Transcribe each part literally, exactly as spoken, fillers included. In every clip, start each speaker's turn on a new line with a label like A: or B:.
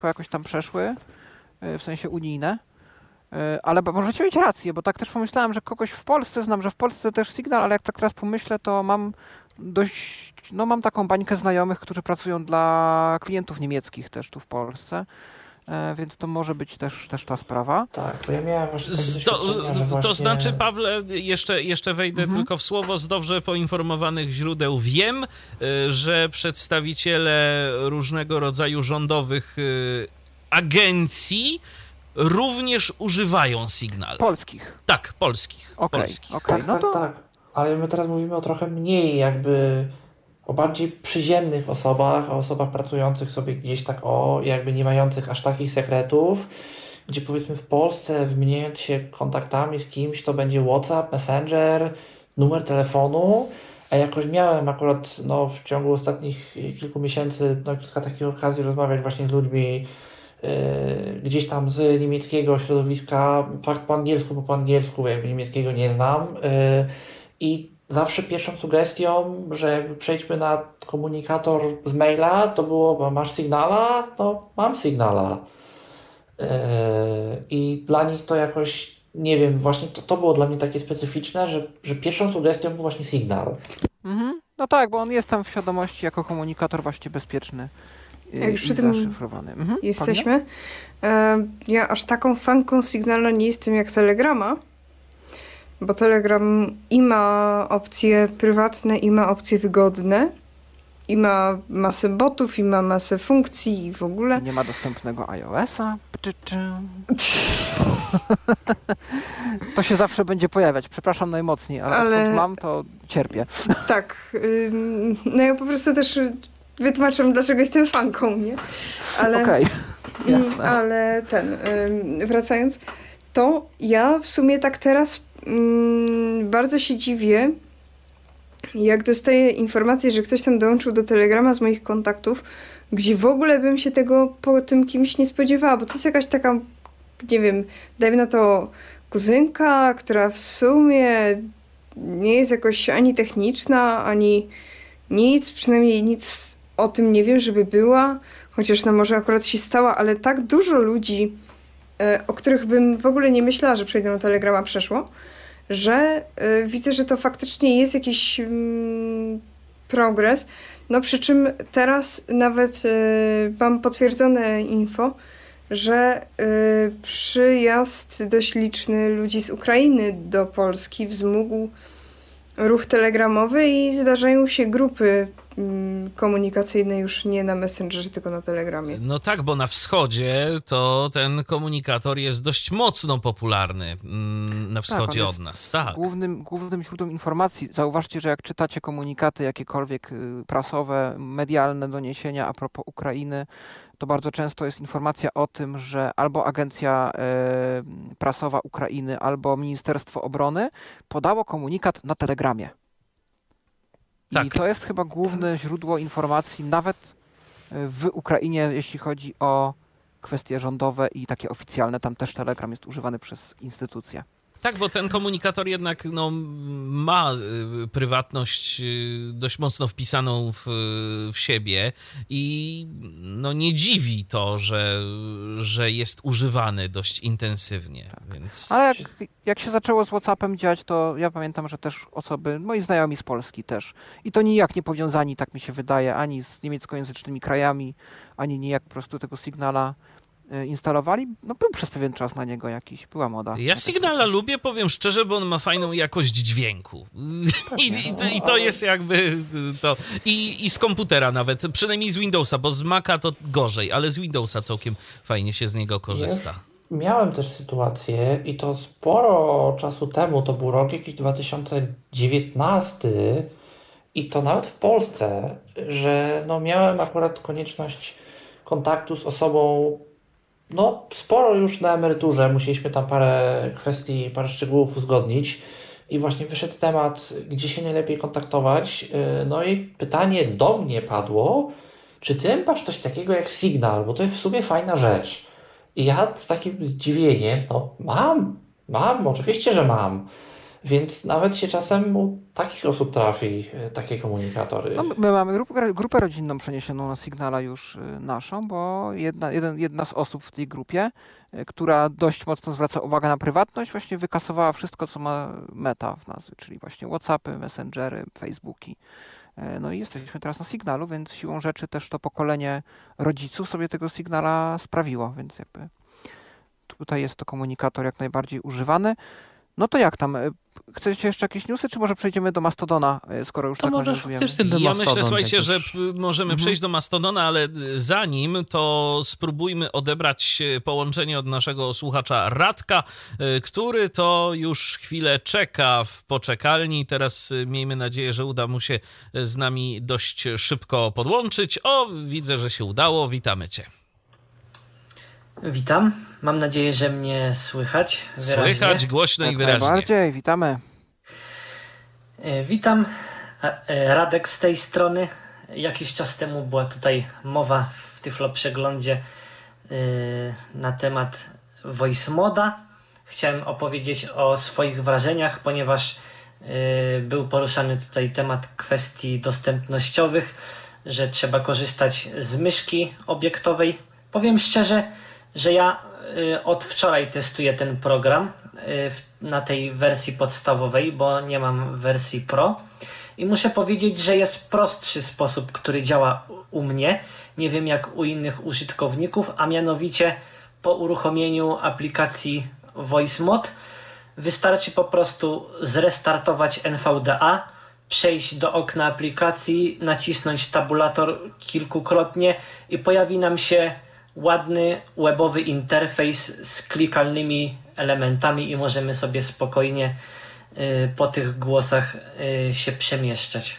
A: jakoś tam przeszły, w sensie unijne. Ale możecie mieć rację, bo tak też pomyślałem, że kogoś w Polsce znam, że w Polsce też Signal, ale jak tak teraz pomyślę, to mam dość, no mam taką bańkę znajomych, którzy pracują dla klientów niemieckich też tu w Polsce, więc to może być też, też ta sprawa.
B: Tak, bo ja miałem właśnie takie
C: to,
B: doświadczenia, właśnie...
C: to znaczy, Pawle, jeszcze, jeszcze wejdę mhm. tylko w słowo, z dobrze poinformowanych źródeł wiem, że przedstawiciele różnego rodzaju rządowych agencji również używają Signal.
A: Polskich?
C: Tak, polskich.
A: Okay,
C: polskich.
A: Okay,
B: tak,
A: no
B: tak,
A: to...
B: tak. Ale my teraz mówimy o trochę mniej jakby, o bardziej przyziemnych osobach, o osobach pracujących sobie gdzieś tak o, jakby nie mających aż takich sekretów, gdzie powiedzmy w Polsce wymieniając się kontaktami z kimś, to będzie WhatsApp, Messenger, numer telefonu, a jakoś miałem akurat no, w ciągu ostatnich kilku miesięcy no, kilka takich okazji rozmawiać właśnie z ludźmi Yy, gdzieś tam z niemieckiego środowiska, fakt po angielsku, bo po angielsku jakby niemieckiego nie znam yy, i zawsze pierwszą sugestią, że jakby przejdźmy na komunikator z maila, to było, masz Signala? No mam Signala. Yy, I dla nich to jakoś, nie wiem, właśnie to, to było dla mnie takie specyficzne, że, że pierwszą sugestią był właśnie Signal.
A: Mhm. No tak, bo on jest tam w świadomości jako komunikator właśnie bezpieczny.
D: Jak już przy tym
A: mhm.
D: jesteśmy, e, ja aż taką fanką Signala nie jestem jak Telegrama, bo Telegram i ma opcje prywatne, i ma opcje wygodne, i ma masę botów, i ma masę funkcji i w ogóle.
A: I nie ma dostępnego iOS-a. To się zawsze będzie pojawiać. Przepraszam najmocniej, ale, ale... odkąd mam, to cierpię.
D: Tak. Ym, no ja po prostu też wytłumaczam, dlaczego jestem fanką, nie? Ale,
A: Okej, okay. Jasne.
D: Ale ten, ym, wracając, to ja w sumie tak teraz ym, bardzo się dziwię, jak dostaję informację, że ktoś tam dołączył do Telegrama z moich kontaktów, gdzie w ogóle bym się tego po tym kimś nie spodziewała, bo to jest jakaś taka, nie wiem, dajmy na to kuzynka, która w sumie nie jest jakoś ani techniczna, ani nic, przynajmniej nic o tym nie wiem, żeby była, chociaż no może akurat się stała, ale tak dużo ludzi, e, o których bym w ogóle nie myślała, że przejdą do Telegrama, przeszło, że e, widzę, że to faktycznie jest jakiś mm, progres. No przy czym teraz nawet e, mam potwierdzone info, że y, przyjazd dość liczny ludzi z Ukrainy do Polski wzmógł ruch telegramowy i zdarzają się grupy y, komunikacyjne już nie na Messengerze, tylko na Telegramie.
C: No tak, bo na wschodzie to ten komunikator jest dość mocno popularny mm, na wschodzie tak, od nas. Tak.
A: Głównym, głównym źródłem informacji. Zauważcie, że jak czytacie komunikaty jakiekolwiek y, prasowe, medialne doniesienia a propos Ukrainy, to bardzo często jest informacja o tym, że albo agencja y, prasowa Ukrainy, albo Ministerstwo Obrony podało komunikat na Telegramie. Tak. I to jest chyba główne źródło informacji nawet w Ukrainie, jeśli chodzi o kwestie rządowe i takie oficjalne. Tam też Telegram jest używany przez instytucje.
C: Tak, bo ten komunikator jednak no, ma y, prywatność y, dość mocno wpisaną w, w siebie i no, nie dziwi to, że, że jest używany dość intensywnie.
A: Tak.
C: Więc...
A: Ale jak, jak się zaczęło z WhatsAppem dziać, to ja pamiętam, że też osoby, moi znajomi z Polski też, i to nijak nie powiązani, tak mi się wydaje, ani z niemieckojęzycznymi krajami, ani nijak po prostu tego Signala instalowali, no był przez pewien czas na niego jakiś, była moda.
C: Ja Signala lubię, powiem szczerze, bo on ma fajną jakość dźwięku. I, i, i to jest jakby to. I, I z komputera nawet, przynajmniej z Windowsa, bo z Maca to gorzej, ale z Windowsa całkiem fajnie się z niego korzysta.
B: Ja miałem też sytuację i to sporo czasu temu, to był rok jakiś dwa tysiące dziewiętnasty i to nawet w Polsce, że no miałem akurat konieczność kontaktu z osobą no sporo już na emeryturze, musieliśmy tam parę kwestii, parę szczegółów uzgodnić i właśnie wyszedł temat, gdzie się najlepiej kontaktować, no i pytanie do mnie padło, czy ty masz coś takiego jak Signal, bo to jest w sumie fajna rzecz. I ja z takim zdziwieniem, no mam, mam, oczywiście, że mam. Więc nawet się czasem u takich osób trafi e, takie komunikatory.
A: No, my mamy grupę, grupę rodzinną przeniesioną na Signala już y, naszą, bo jedna, jeden, jedna z osób w tej grupie, y, która dość mocno zwraca uwagę na prywatność, właśnie wykasowała wszystko, co ma Meta w nazwie, czyli właśnie WhatsAppy, Messengery, Facebooki. Y, No i jesteśmy teraz na Signalu, więc siłą rzeczy też to pokolenie rodziców sobie tego Signala sprawiło, więc jakby tutaj jest to komunikator jak najbardziej używany. No to jak tam? y, Chcecie jeszcze jakieś newsy, czy może przejdziemy do Mastodona, y, skoro już
E: To
A: tak
E: może
A: nawiązujemy?
E: faktycznie ten
C: Ja
E: Mastodon
C: myślę, słuchajcie,
E: jakoś-
C: że p- możemy
A: Mhm.
C: przejść do Mastodona, ale zanim, to spróbujmy odebrać e, połączenie od naszego słuchacza Radka, e, który to już chwilę czeka w poczekalni. Teraz e, miejmy nadzieję, że uda mu się e, z nami dość szybko podłączyć. O, widzę, że się udało. Witamy cię.
F: Witam. Mam nadzieję, że mnie słychać wyraźnie.
C: Słychać głośno i
A: Jak
C: wyraźnie.
A: najbardziej, witamy.
F: E, Witam. A- e, Radek z tej strony. Jakiś czas temu była tutaj mowa w Tyflo Przeglądzie e, na temat Voice Moda. Chciałem opowiedzieć o swoich wrażeniach, ponieważ e, był poruszany tutaj temat kwestii dostępnościowych, że trzeba korzystać z myszki obiektowej. Powiem szczerze, że ja y, od wczoraj testuję ten program y, w, na tej wersji podstawowej, bo nie mam wersji Pro. I muszę powiedzieć, że jest prostszy sposób, który działa u, u mnie. Nie wiem jak u innych użytkowników, a mianowicie po uruchomieniu aplikacji VoiceMod wystarczy po prostu zrestartować N V D A, przejść do okna aplikacji, nacisnąć tabulator kilkukrotnie i pojawi nam się ładny webowy interfejs z klikalnymi elementami i możemy sobie spokojnie y, po tych głosach y, się przemieszczać.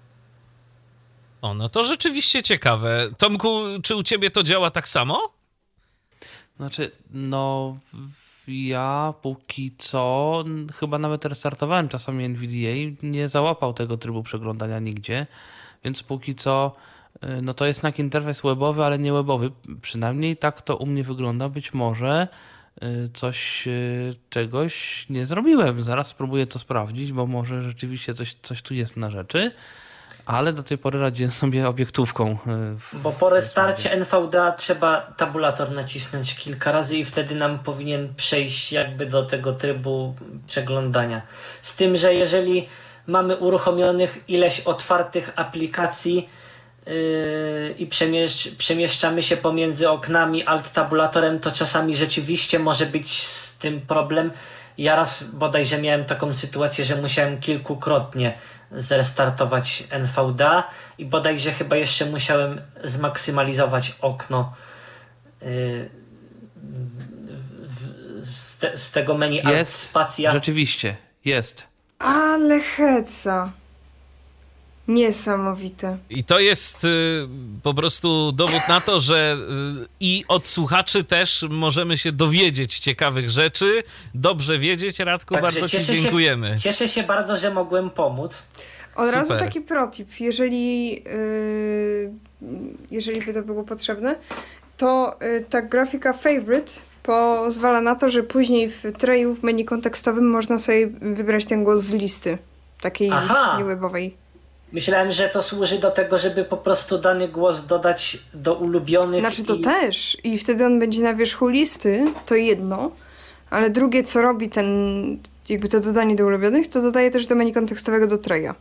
C: O, no to rzeczywiście ciekawe. Tomku, czy u ciebie to działa tak samo?
E: Znaczy, no ja póki co chyba nawet restartowałem czasami N V D A, nie załapał tego trybu przeglądania nigdzie, więc póki co y, no to jest jednak interfejs webowy, ale nie webowy. Przynajmniej tak to u mnie wygląda. Być może y, coś y, czegoś nie zrobiłem. Zaraz spróbuję to sprawdzić, bo może rzeczywiście coś, coś tu jest na rzeczy. Ale do tej pory radziłem sobie obiektówką. y, w-
F: Bo po restarcie N V D A trzeba tabulator nacisnąć kilka razy i wtedy nam powinien przejść jakby do tego trybu przeglądania. Z tym, że jeżeli mamy uruchomionych ileś otwartych aplikacji yy, i przemieszcz, przemieszczamy się pomiędzy oknami alt-tabulatorem, to czasami rzeczywiście może być z tym problem. Ja raz bodajże miałem taką sytuację, że musiałem kilkukrotnie zrestartować N V D A i bodajże chyba jeszcze musiałem zmaksymalizować okno yy, w, w, z, te, z tego menu alt
E: Jest,
F: spacja.
E: rzeczywiście, jest.
D: Ale heca. Niesamowite.
C: I to jest y, po prostu dowód na to, że y, i od słuchaczy też możemy się dowiedzieć ciekawych rzeczy. Dobrze wiedzieć, Radku,
F: Także
C: bardzo ci
F: cieszę się-
C: dziękujemy.
F: Cieszę się bardzo, że mogłem pomóc.
D: Od
C: Super.
D: razu taki protip, jeżeli, yy, jeżeli by to było potrzebne, to yy, ta grafika favorite pozwala na to, że później w trayu, w menu kontekstowym można sobie wybrać ten głos z listy, takiej
F: Aha.
D: niewebowej.
F: Myślałem, że to służy do tego, żeby po prostu dany głos dodać do ulubionych.
D: Znaczy to
F: i...
D: też i wtedy on będzie na wierzchu listy, to jedno, ale drugie co robi ten, jakby to dodanie do ulubionych, to dodaje też do menu kontekstowego do traya.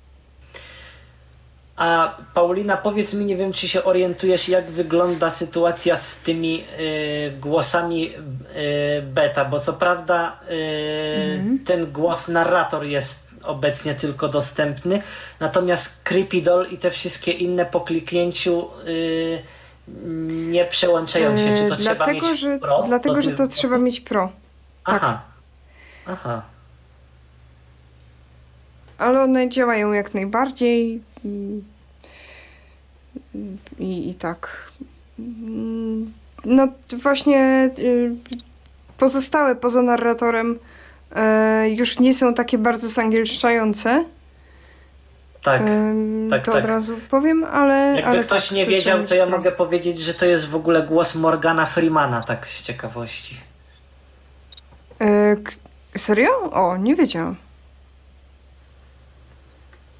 F: A Paulina, powiedz mi, nie wiem, czy się orientujesz, jak wygląda sytuacja z tymi y, głosami y, beta, bo co prawda y, ten głos narrator jest obecnie tylko dostępny, natomiast Creepy Doll i te wszystkie inne po kliknięciu y, nie przełączają się. Czy to
D: Yy,
F: trzeba
D: dlatego,
F: mieć
D: że,
F: pro?
D: dlatego,
F: do
D: że
F: tych
D: to
F: głosów?
D: trzeba mieć pro. tak.
F: Aha. Aha.
D: Ale one działają jak najbardziej i, i, i tak. Mm, No właśnie y, pozostałe poza narratorem y, już nie są takie bardzo sangielszczające.
F: Tak.
D: Ym,
F: tak,
D: to
F: tak.
D: od razu powiem, ale.
F: Jakby
D: ale
F: ktoś
D: tak,
F: nie
D: trzeba
F: wiedział,
D: mieć
F: to ja
D: pro.
F: mogę powiedzieć, że to jest w ogóle głos Morgana Freemana, tak z ciekawości.
D: Y, k- serio? O, nie wiedziałam.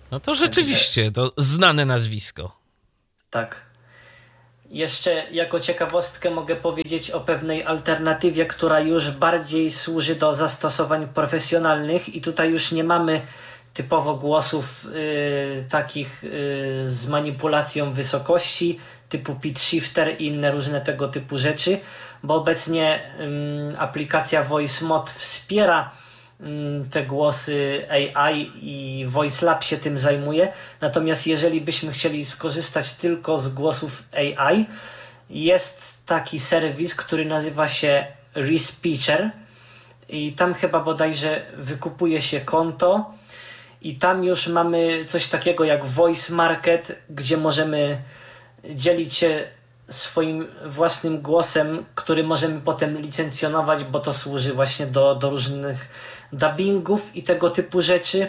C: No to rzeczywiście, to znane nazwisko.
F: Tak. Jeszcze jako ciekawostkę mogę powiedzieć o pewnej alternatywie, która już bardziej służy do zastosowań profesjonalnych i tutaj już nie mamy typowo głosów y, takich y, z manipulacją wysokości typu pitch shifter i inne różne tego typu rzeczy, bo obecnie y, aplikacja VoiceMod wspiera y, te głosy A I i VoiceLab się tym zajmuje, natomiast jeżeli byśmy chcieli skorzystać tylko z głosów A I, jest taki serwis, który nazywa się Respeecher i tam chyba bodajże wykupuje się konto i tam już mamy coś takiego jak Voice Market, gdzie możemy dzielić się swoim własnym głosem, który możemy potem licencjonować, bo to służy właśnie do, do różnych dubbingów i tego typu rzeczy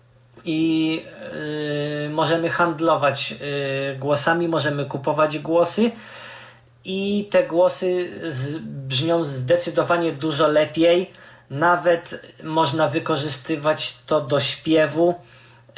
F: i yy, możemy handlować yy, głosami, możemy kupować głosy i te głosy z, brzmią zdecydowanie dużo lepiej. Nawet można wykorzystywać to do śpiewu, yy,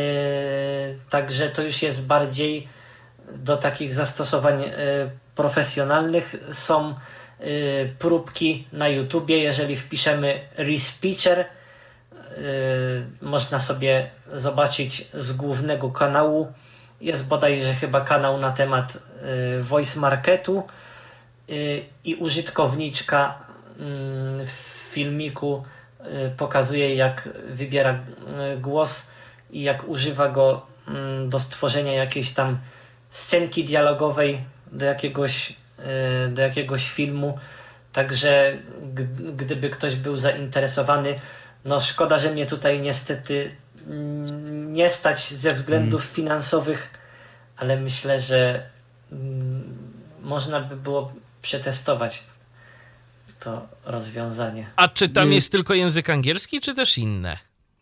F: także to już jest bardziej do takich zastosowań yy, profesjonalnych. Są yy, próbki na YouTubie, jeżeli wpiszemy Respeecher, yy, można sobie zobaczyć z głównego kanału. Jest bodajże chyba kanał na temat yy, voice marketu yy, i użytkowniczka yy, w filmiku y, pokazuje, jak wybiera y, głos i jak używa go y, do stworzenia jakiejś tam scenki dialogowej do jakiegoś, y, do jakiegoś filmu. Także g- gdyby ktoś był zainteresowany, no szkoda, że mnie tutaj niestety y, nie stać ze względów mm. finansowych, ale myślę, że y, można by było przetestować to rozwiązanie.
C: A czy tam jest tylko język angielski, czy też inne?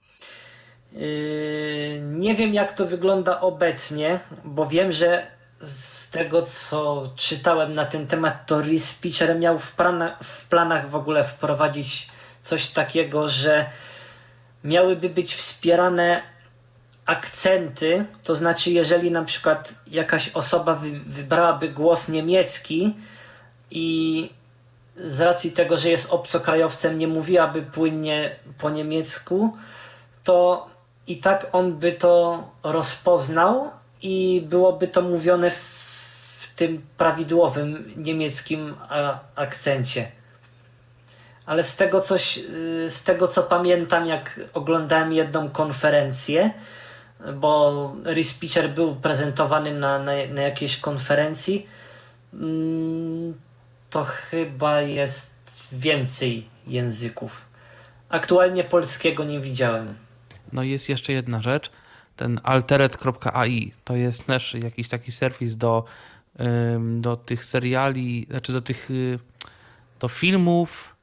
F: Yy, nie wiem, jak to wygląda obecnie, bo wiem, że z tego, co czytałem na ten temat, to Respeecher miał w, prana- w planach w ogóle wprowadzić coś takiego, że miałyby być wspierane akcenty, to znaczy jeżeli na przykład jakaś osoba wy- wybrałaby głos niemiecki i z racji tego, że jest obcokrajowcem, nie mówiłaby płynnie po niemiecku, to i tak on by to rozpoznał i byłoby to mówione w, w tym prawidłowym niemieckim a, akcencie. Ale z tego, coś, z tego co pamiętam, jak oglądałem jedną konferencję, bo Respeecher był prezentowany na, na, na jakiejś konferencji, to chyba jest więcej języków. Aktualnie polskiego nie widziałem.
E: No jest jeszcze jedna rzecz, ten altered kropka a i, to jest też jakiś taki serwis do, do tych seriali, znaczy do tych do filmów,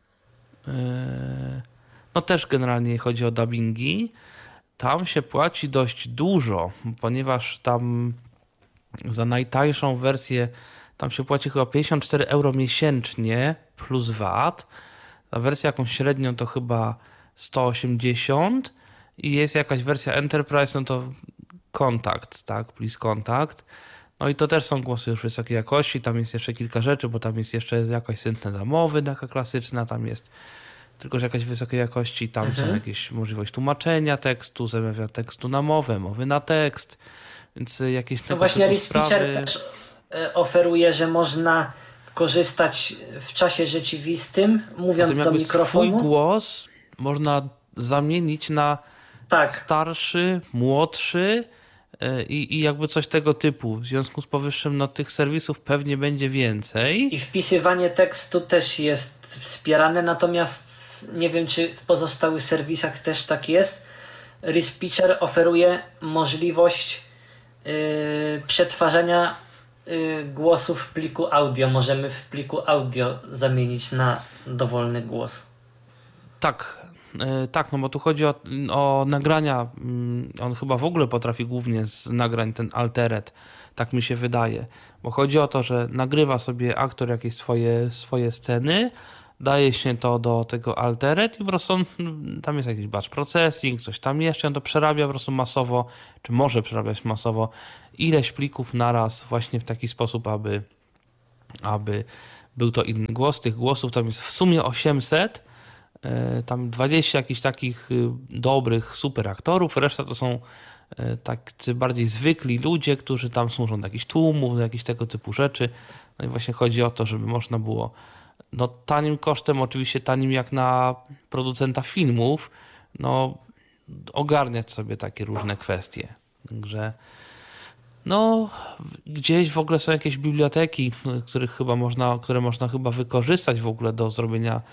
E: no też generalnie chodzi o dubbingi. Tam się płaci dość dużo, ponieważ tam za najtańszą wersję tam się płaci chyba pięćdziesiąt cztery euro miesięcznie plus V A T. A wersja jakąś średnią to chyba sto osiemdziesiąt i jest jakaś wersja Enterprise, no to kontakt, tak, please contact. No i to też są głosy już wysokiej jakości, tam jest jeszcze kilka rzeczy, bo tam jest jeszcze jakaś synteza mowy taka klasyczna, tam jest tylko że jakaś wysokiej jakości, tam mhm. są jakieś możliwość tłumaczenia tekstu, zamiana tekstu na mowę, mowy na tekst, więc jakieś
F: to właśnie Respeecher też oferuje, że można korzystać w czasie rzeczywistym, mówiąc do mikrofonu.
E: Swój głos można zamienić na tak. starszy, młodszy i, i jakby coś tego typu. W związku z powyższym no, tych serwisów pewnie będzie więcej.
F: I wpisywanie tekstu też jest wspierane, natomiast nie wiem, czy w pozostałych serwisach też tak jest. Respeecher oferuje możliwość yy, przetwarzania yy, głosu w pliku audio. Możemy w pliku audio zamienić na dowolny głos.
E: Tak. Tak, no bo tu chodzi o, o nagrania, on chyba w ogóle potrafi głównie z nagrań ten altered, tak mi się wydaje, bo chodzi o to, że nagrywa sobie aktor jakieś swoje, swoje sceny, daje się to do tego Alteret i po prostu on, tam jest jakiś batch processing, coś tam jeszcze, on to przerabia po prostu masowo, czy może przerabiać masowo ileś plików naraz właśnie w taki sposób, aby, aby był to inny głos. Tych głosów tam jest w sumie osiemset, tam dwadzieścia jakichś takich dobrych super aktorów, reszta to są tacy bardziej zwykli ludzie, którzy tam służą do jakichś tłumów, do jakichś tego typu rzeczy. No i właśnie chodzi o to, żeby można było no tanim kosztem, oczywiście tanim jak na producenta filmów, no ogarniać sobie takie różne kwestie. Także no gdzieś w ogóle są jakieś biblioteki, których chyba można, które można chyba wykorzystać w ogóle do zrobienia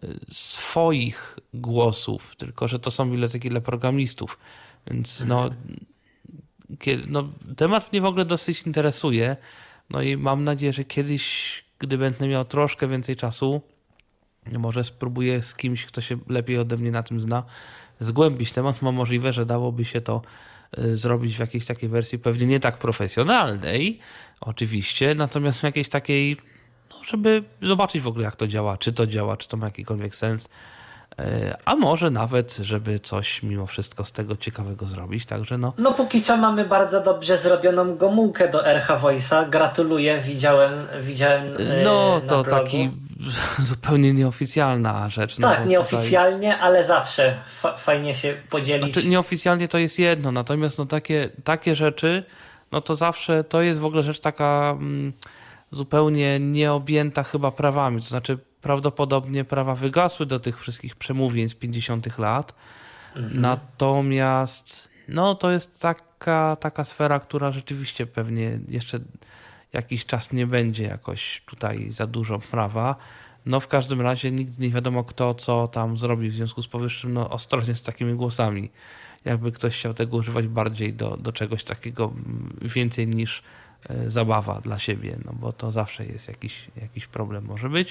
E: swoich głosów, tylko że to są biblioteki dla programistów. Więc no, kiedy, no temat mnie w ogóle dosyć interesuje. No i mam nadzieję, że kiedyś, gdy będę miał troszkę więcej czasu, może spróbuję z kimś, kto się lepiej ode mnie na tym zna, zgłębić temat. Mam możliwe, że dałoby się to zrobić w jakiejś takiej wersji, pewnie nie tak profesjonalnej, oczywiście, natomiast w jakiejś takiej, no, żeby zobaczyć w ogóle, jak to działa, czy to działa, czy to ma jakikolwiek sens, a może nawet, żeby coś mimo wszystko z tego ciekawego zrobić, także no.
F: No póki co mamy bardzo dobrze zrobioną gomułkę do R H Voice'a, gratuluję, widziałem, widziałem
E: No
F: na
E: to
F: blogu.
E: taki zupełnie nieoficjalna rzecz. No
F: Tak,
E: bo
F: nieoficjalnie,
E: tutaj...
F: ale zawsze fa- fajnie się podzielić.
E: Znaczy, nieoficjalnie to jest jedno, natomiast no takie, takie rzeczy, no to zawsze to jest w ogóle rzecz taka mm, zupełnie nieobjęta chyba prawami, to znaczy prawdopodobnie prawa wygasły do tych wszystkich przemówień z pięćdziesiątych lat, mhm. Natomiast no to jest taka, taka sfera, która rzeczywiście pewnie jeszcze jakiś czas nie będzie jakoś tutaj za dużo prawa. No w każdym razie nigdy nie wiadomo, kto co tam zrobi, w związku z powyższym no ostrożnie z takimi głosami. Jakby ktoś chciał tego używać bardziej do, do czegoś takiego więcej niż e, zabawa dla siebie, no bo to zawsze jest jakiś, jakiś problem może być.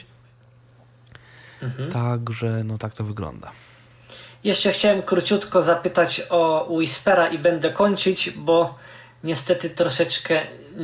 E: Mhm. Także no tak to wygląda.
F: Jeszcze chciałem króciutko zapytać o Whispera i będę kończyć, bo niestety troszeczkę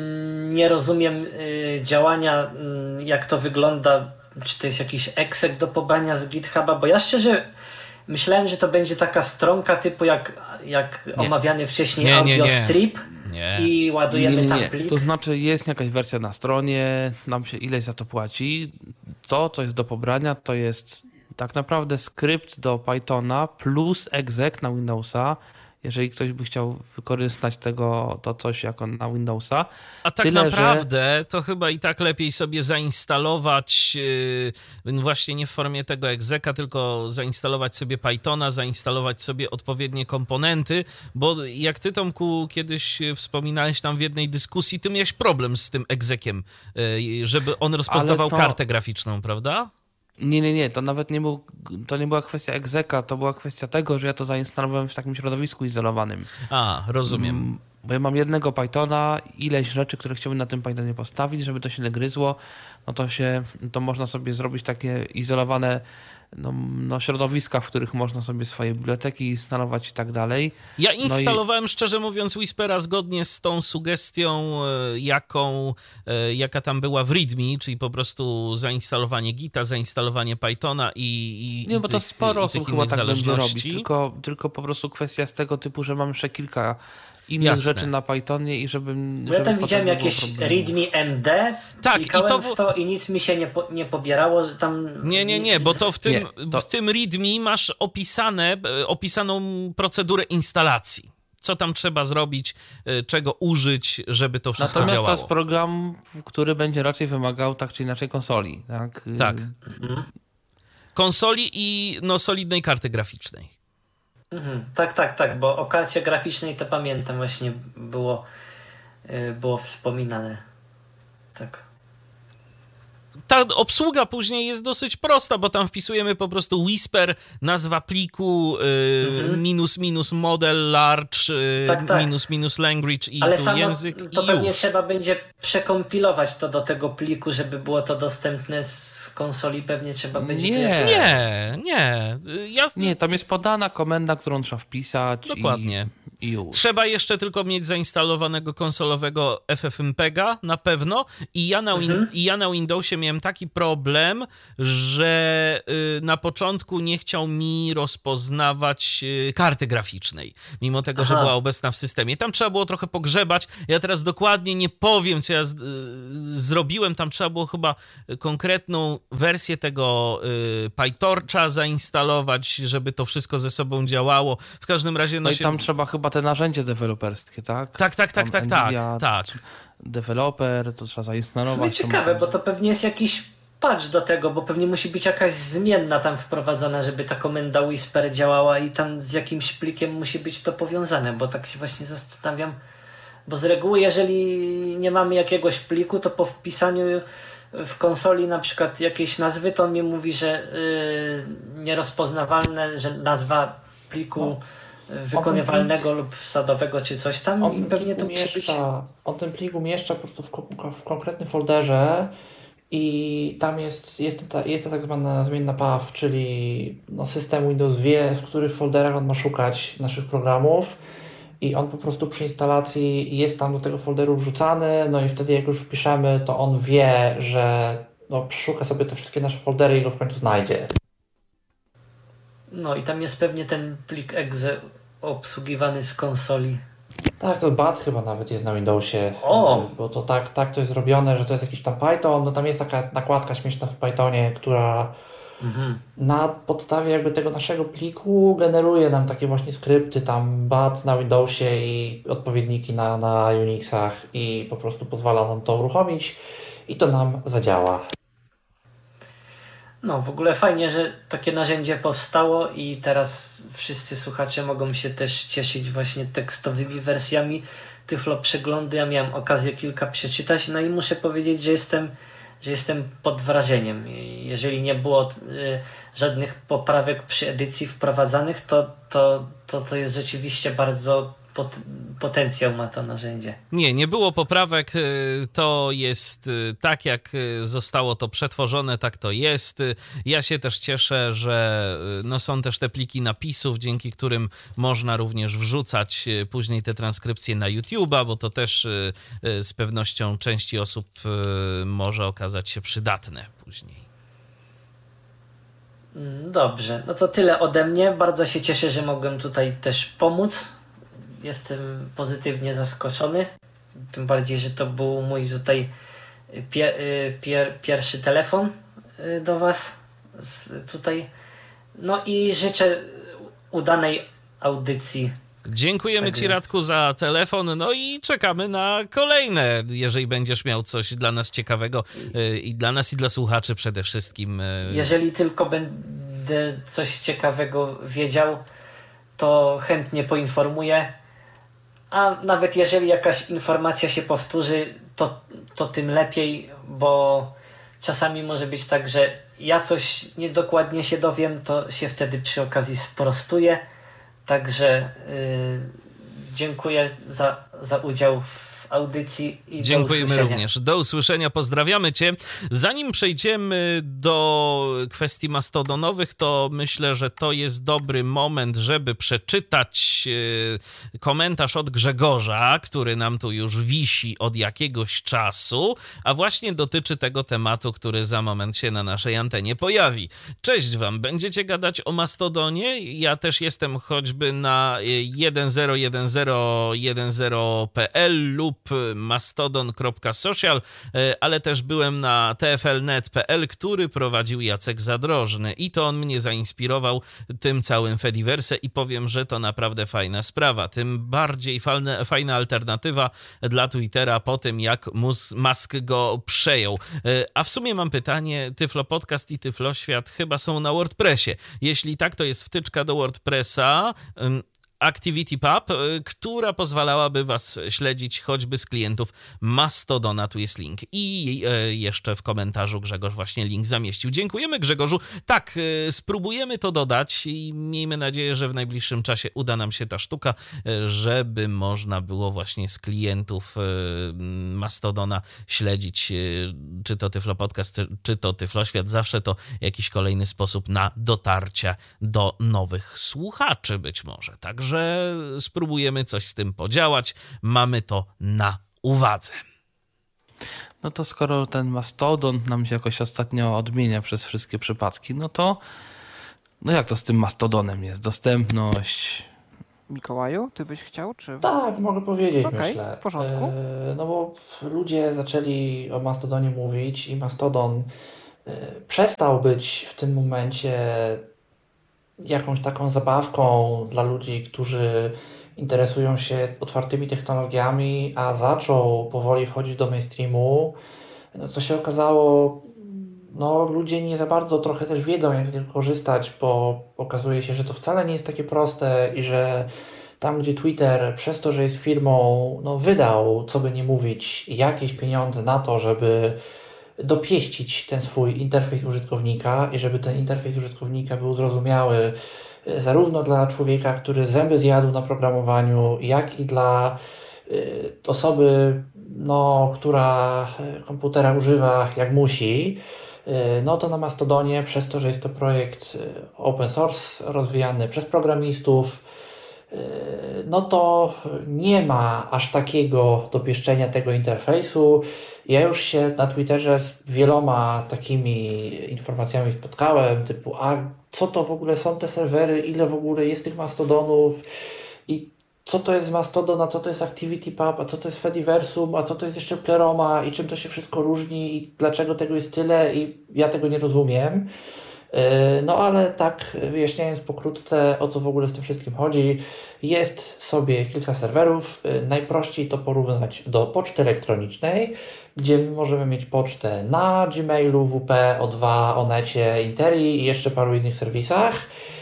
F: nie rozumiem działania, jak to wygląda, czy to jest jakiś exec do pobrania z GitHuba, bo ja szczerze myślałem, że to będzie taka stronka typu jak, jak omawiany wcześniej
E: nie, nie,
F: AudioStrip
E: nie.
F: i ładujemy
E: nie, nie, nie.
F: tam plik.
E: To znaczy jest jakaś wersja na stronie, nam się ileś za to płaci. To, co jest do pobrania, to jest tak naprawdę skrypt do Pythona plus exec na Windowsa. Jeżeli ktoś by chciał wykorzystać tego, to coś jako na Windowsa.
C: A tak
E: Tyle,
C: naprawdę
E: że...
C: to chyba i tak lepiej sobie zainstalować yy, właśnie nie w formie tego execa, tylko zainstalować sobie Pythona, zainstalować sobie odpowiednie komponenty, bo jak ty, Tomku, kiedyś wspominałeś tam w jednej dyskusji, ty miałeś problem z tym execiem, yy, żeby on rozpoznawał to... kartę graficzną, prawda?
E: Nie, nie, nie, to nawet nie, był, to nie była kwestia execa, to była kwestia tego, że ja to zainstalowałem w takim środowisku izolowanym.
C: A, rozumiem.
E: Bo ja mam jednego Pythona, ileś rzeczy, które chciałbym na tym Pythonie postawić, żeby to się nie gryzło, no to się, to można sobie zrobić takie izolowane no, no, środowiska, w których można sobie swoje biblioteki instalować i tak dalej.
C: Ja instalowałem,
E: no i...
C: szczerze mówiąc, Whispera zgodnie z tą sugestią, jaką, jaka tam była w README, czyli po prostu zainstalowanie Gita, zainstalowanie Pythona i, i
E: Nie, bo to
C: tych,
E: sporo osób chyba tak będzie robić, tylko, tylko po prostu kwestia z tego typu, że mam jeszcze kilka innych
C: Jasne.
E: rzeczy na Pythonie i żeby...
F: Bo ja tam widziałem jakieś README M D,
C: tak,
F: klikałem
C: i to
F: w to i nic mi się nie, po, nie pobierało, że tam...
C: Nie, nie, nie, bo to w tym,
E: nie, to...
C: w tym README masz opisane, opisaną procedurę instalacji. Co tam trzeba zrobić, czego użyć, żeby to wszystko
E: Natomiast
C: działało.
E: to jest program, który będzie raczej wymagał tak czy inaczej konsoli. Tak,
C: tak. Mhm. Konsoli i no, solidnej karty graficznej.
F: Mhm. Tak, tak, tak, bo o karcie graficznej to pamiętam właśnie było, yy, było wspominane. Tak.
C: Ta obsługa później jest dosyć prosta, bo tam wpisujemy po prostu Whisper, nazwa pliku, yy, mhm. minus minus model large, yy,
F: tak, tak.
C: minus minus language i
F: Ale
C: tu
F: samo
C: język
F: to
C: i
F: pewnie
C: już.
F: trzeba będzie przekompilować to do tego pliku, żeby było to dostępne z konsoli, pewnie trzeba będzie...
E: Nie,
C: nie, nie. Ja...
E: Nie, tam jest podana komenda, którą trzeba wpisać.
C: Dokładnie.
E: Już.
C: Trzeba jeszcze tylko mieć zainstalowanego konsolowego F F M P G a na pewno i ja na,
F: Mhm.
C: i ja na Windowsie miałem taki problem, że y, na początku nie chciał mi rozpoznawać y, karty graficznej, mimo tego, że
F: Aha.
C: była obecna w systemie. Tam trzeba było trochę pogrzebać. Ja teraz dokładnie nie powiem, co ja z, y, zrobiłem. Tam trzeba było chyba konkretną wersję tego y, PyTorcha zainstalować, żeby to wszystko ze sobą działało. W każdym razie...
E: No,
C: No
E: i
C: się...
E: tam trzeba chyba te narzędzia deweloperskie, tak?
C: Tak, tak, tak,
E: Tam
C: tak, tak,
E: Nvidia,
C: tak.
E: Deweloper, to trzeba
F: W
E: zainstalować.
F: sumie
E: to
F: ciekawe,
E: ma-
F: bo to pewnie jest jakiś patch do tego, bo pewnie musi być jakaś zmienna tam wprowadzona, żeby ta komenda Whisper działała i tam z jakimś plikiem musi być to powiązane, bo tak się właśnie zastanawiam, bo z reguły jeżeli nie mamy jakiegoś pliku, to po wpisaniu w konsoli na przykład jakiejś nazwy, to on mi mówi, że yy, nierozpoznawalne, że nazwa pliku yy, wykonywalnego lub wsadowego czy coś tam
B: On
F: i
B: ten
F: pewnie
B: plik
F: to musi być...
B: umieszcza, on ten plik umieszcza po prostu w, ko- w konkretnym folderze i tam jest, jest, ta, jest ta tak zwana zmienna path, czyli no, system Windows wie, w których folderach on ma szukać naszych programów i on po prostu przy instalacji jest tam do tego folderu wrzucany, no i wtedy jak już wpiszemy, to on wie, że no, przeszuka sobie te wszystkie nasze foldery i go w końcu znajdzie.
F: No i tam jest pewnie ten plik exe obsługiwany z konsoli.
B: Tak, to bat chyba nawet jest na Windowsie,
F: O!
B: bo to tak, tak to jest zrobione, że to jest jakiś tam Python, no tam jest taka nakładka śmieszna w Pythonie, która
F: Mhm.
B: na podstawie jakby tego naszego pliku generuje nam takie właśnie skrypty, tam bat na Windowsie i odpowiedniki na, na Unixach i po prostu pozwala nam to uruchomić i to nam zadziała.
F: No w ogóle fajnie, że takie narzędzie powstało i teraz wszyscy słuchacze mogą się też cieszyć właśnie tekstowymi wersjami Tyflo Przeglądu. Ja miałem okazję kilka przeczytać, no i muszę powiedzieć, że jestem, że jestem pod wrażeniem. Jeżeli nie było y, żadnych poprawek przy edycji wprowadzanych, to to, to, to jest rzeczywiście bardzo pot, potencjał ma to narzędzie.
C: Nie, nie było poprawek, y, to jest y, tak, jak y, zostało to przetworzone, tak to jest. Y, Ja się też cieszę, że y, no, są też te pliki napisów, dzięki którym można również wrzucać y, później te transkrypcje na YouTube'a, bo to też y, y, z pewnością części osób y, może okazać się przydatne później.
F: Mm, Dobrze, no to tyle ode mnie. Bardzo się cieszę, że mogłem tutaj też pomóc. Jestem pozytywnie zaskoczony. Tym bardziej, że to był mój tutaj pie, pier, pierwszy telefon do Was z, tutaj. No i życzę udanej audycji.
C: Dziękujemy
F: Także-
C: Ci, Radku, za telefon, no i czekamy na kolejne, jeżeli będziesz miał coś dla nas ciekawego y, i dla nas i dla słuchaczy przede wszystkim. y,
F: Jeżeli tylko będę coś ciekawego wiedział, to chętnie poinformuję. A nawet jeżeli jakaś informacja się powtórzy, to, to tym lepiej, bo czasami może być tak, że ja coś niedokładnie się dowiem, to się wtedy przy okazji sprostuję. Także yy, dziękuję za, za udział w audycji i do
C: Dziękujemy
F: usłyszenia.
C: również. Do usłyszenia, pozdrawiamy Cię. Zanim przejdziemy do kwestii mastodonowych, to myślę, że to jest dobry moment, żeby przeczytać e, komentarz od Grzegorza, który nam tu już wisi od jakiegoś czasu, a właśnie dotyczy tego tematu, który za moment się na naszej antenie pojawi. Cześć Wam, będziecie gadać o Mastodonie? Ja też jestem choćby na jeden zero jeden zero jeden zero kropka p l lub mastodon kropka social, ale też byłem na t f l kropka net kropka p l, który prowadził Jacek Zadrożny i to on mnie zainspirował tym całym Fediverse i powiem, że to naprawdę fajna sprawa. Tym bardziej fajna, fajna alternatywa dla Twittera po tym, jak Mus- Musk go przejął. A w sumie mam pytanie, Tyflo Podcast i Tyflo Świat chyba są na WordPressie. Jeśli tak, to jest wtyczka do WordPressa, ActivityPub, która pozwalałaby was śledzić choćby z klientów Mastodona. Tu jest link. I jeszcze w komentarzu Grzegorz właśnie link zamieścił. Dziękujemy, Grzegorzu. Tak, spróbujemy to dodać i miejmy nadzieję, że w najbliższym czasie uda nam się ta sztuka, żeby można było właśnie z klientów Mastodona śledzić czy to Tyflo Podcast, czy to Tyflo Świat. Zawsze to jakiś kolejny sposób na dotarcie do nowych słuchaczy być może. Także może spróbujemy coś z tym podziałać. Mamy to na uwadze.
E: No to skoro ten Mastodon nam się jakoś ostatnio odmienia przez wszystkie przypadki, no to no jak to z tym Mastodonem jest? Dostępność?
A: Mikołaju, ty byś chciał, czy...
B: Tak, mogę powiedzieć,
A: Okej,
B: myślę.
A: w porządku.
B: E, no bo ludzie zaczęli o Mastodonie mówić i Mastodon e, przestał być w tym momencie jakąś taką zabawką dla ludzi, którzy interesują się otwartymi technologiami, a zaczął powoli wchodzić do mainstreamu. No co się okazało, no ludzie nie za bardzo trochę też wiedzą, jak z niego korzystać, bo okazuje się, że to wcale nie jest takie proste i że tam, gdzie Twitter przez to, że jest firmą, no wydał, co by nie mówić, jakieś pieniądze na to, żeby dopieścić ten swój interfejs użytkownika i żeby ten interfejs użytkownika był zrozumiały zarówno dla człowieka, który zęby zjadł na programowaniu, jak i dla y, osoby, no, która komputera używa jak musi. Y, no to na Mastodonie, przez to, że jest to projekt open source rozwijany przez programistów, y, no to nie ma aż takiego dopieszczenia tego interfejsu. Ja już się na Twitterze z wieloma takimi informacjami spotkałem, typu a co to w ogóle są te serwery, ile w ogóle jest tych Mastodonów i co to jest Mastodon, a co to jest ActivityPub, a co to jest Fediversum, a co to jest jeszcze Pleroma i czym to się wszystko różni i dlaczego tego jest tyle i ja tego nie rozumiem. No ale tak wyjaśniając pokrótce, o co w ogóle z tym wszystkim chodzi, jest sobie kilka serwerów. Najprościej to porównać do poczty elektronicznej, gdzie my możemy mieć pocztę na Gmailu, W P, O dwa, Onecie, Interi i jeszcze paru innych serwisach.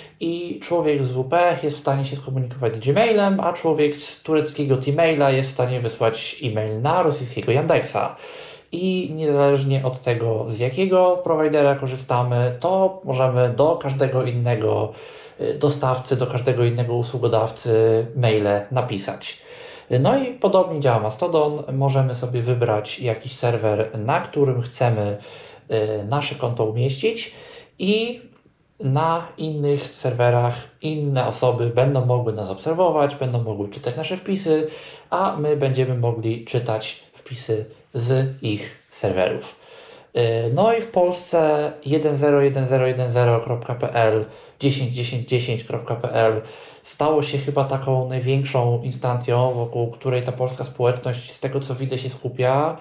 B: I człowiek z W P jest w stanie się skomunikować z Gmailem, a człowiek z tureckiego T-maila jest w stanie wysłać e-mail na rosyjskiego Yandeksa. I niezależnie od tego, z jakiego prowajdera korzystamy, to możemy do każdego innego dostawcy, do każdego innego usługodawcy maile napisać. No i podobnie działa Mastodon. Możemy sobie wybrać jakiś serwer, na którym chcemy nasze konto umieścić i na innych serwerach inne osoby będą mogły nas obserwować, będą mogły czytać nasze wpisy, a my będziemy mogli czytać wpisy z ich serwerów. No i w Polsce jeden zero jeden zero jeden zero kropka p l, dziesięć dziesięć dziesięć kropka p l stało się chyba taką największą instancją, wokół której ta polska społeczność, z tego co widzę, się skupia.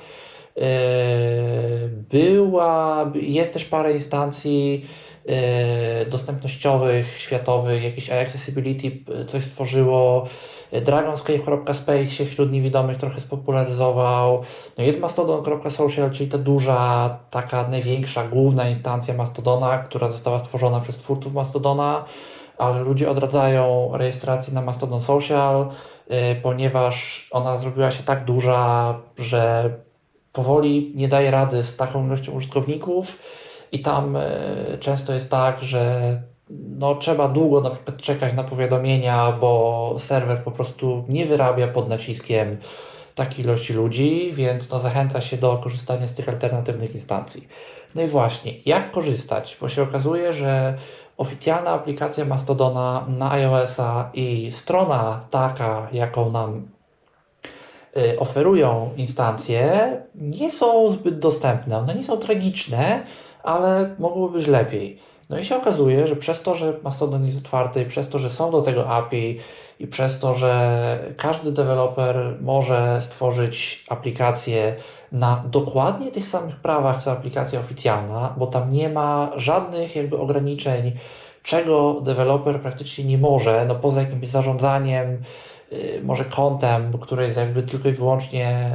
B: Była, jest też parę instancji dostępnościowych, światowych, jakieś accessibility coś stworzyło, dragonscape kropka space się wśród niewidomych trochę spopularyzował, no jest mastodon kropka social, czyli ta duża, taka największa, główna instancja Mastodona, która została stworzona przez twórców Mastodona, ale ludzie odradzają rejestracji na Mastodon Social, ponieważ ona zrobiła się tak duża, że powoli nie daje rady z taką ilością użytkowników i tam y, często jest tak, że no, trzeba długo na przykład czekać na powiadomienia, bo serwer po prostu nie wyrabia pod naciskiem takiej ilości ludzi, więc no, zachęca się do korzystania z tych alternatywnych instancji. No i właśnie, jak korzystać? Bo się okazuje, że oficjalna aplikacja Mastodona na iOS-a i strona taka, jaką nam oferują instancje, nie są zbyt dostępne. One nie są tragiczne, ale mogłyby być lepiej. No i się okazuje, że przez to, że Mastodon jest otwarty, przez to, że są do tego A P I i przez to, że każdy deweloper może stworzyć aplikację na dokładnie tych samych prawach, co aplikacja oficjalna, bo tam nie ma żadnych jakby ograniczeń, czego deweloper praktycznie nie może, no poza jakimś zarządzaniem, może kontem, które jest jakby tylko i wyłącznie